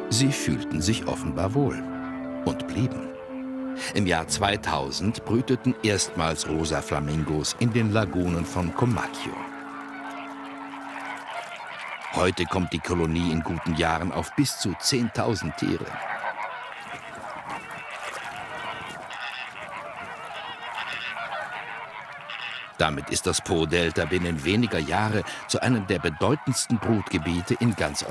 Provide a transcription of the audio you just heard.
Sie fühlten sich offenbar wohl und blieben. Im Jahr 2000 brüteten erstmals rosa Flamingos in den Lagunen von Comacchio. Heute kommt die Kolonie in guten Jahren auf bis zu 10.000 Tiere. Damit ist das Po-Delta binnen weniger Jahre zu einem der bedeutendsten Brutgebiete in ganz